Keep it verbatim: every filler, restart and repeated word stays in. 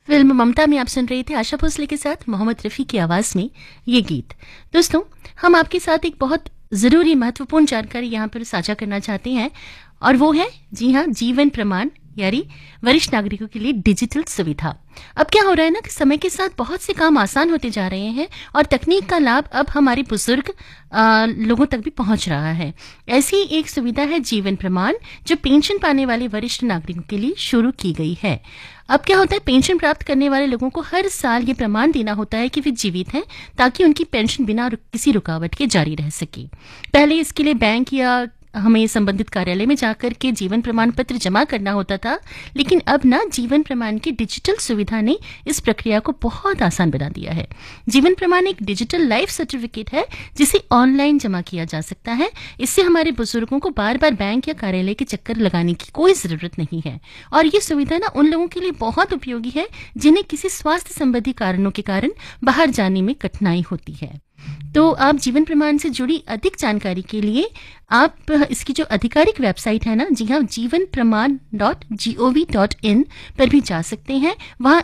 Film ममता में आप सुन रहे थे आशा भोसले के साथ मोहम्मद रफ़ी की आवाज़ में ये गीत। दोस्तों, हम आपके साथ एक बहुत ज़रूरी महत्वपूर्ण जानकारी यहाँ पर साझा करना चाहते हैं और वो है, जी हाँ, जीवन प्रमाण यानी वरिष्ठ नागरिकों के लिए डिजिटल सुविधा। अब क्या हो रहा है ना कि समय के साथ बहुत से काम आसान होते जा रहे हैं और तकनीक का लाभ अब हमारे बुजुर्ग आ, लोगों तक भी पहुंच रहा है। ऐसी ही एक सुविधा है जीवन प्रमाण, जो पेंशन पाने वाले वरिष्ठ नागरिकों के लिए शुरू की गई है। अब क्या होता है, पेंशन प्राप्त करने वाले लोगों को हर साल ये प्रमाण देना होता है कि वे जीवित हैं, ताकि उनकी पेंशन बिना रु, किसी रुकावट के जारी रह सके। पहले इसके लिए बैंक या हमें संबंधित कार्यालय में जाकर के जीवन प्रमाण पत्र जमा करना होता था, लेकिन अब ना जीवन प्रमाण की डिजिटल सुविधा ने इस प्रक्रिया को बहुत आसान बना दिया है। जीवन प्रमाण एक डिजिटल लाइफ सर्टिफिकेट है जिसे ऑनलाइन जमा किया जा सकता है। इससे हमारे बुजुर्गों को बार बार बैंक या कार्यालय के चक्कर लगाने की कोई जरूरत नहीं है और ये सुविधा ना उन लोगों के लिए बहुत उपयोगी है जिन्हें किसी स्वास्थ्य संबंधी कारणों के कारण बाहर जाने में कठिनाई होती है। तो आप जीवन प्रमाण से जुड़ी अधिक जानकारी के लिए आप इसकी जो आधिकारिक वेबसाइट है ना, जी हाँ, जीवन प्रमाण dot G O V dot in पर भी जा सकते हैं। वहाँ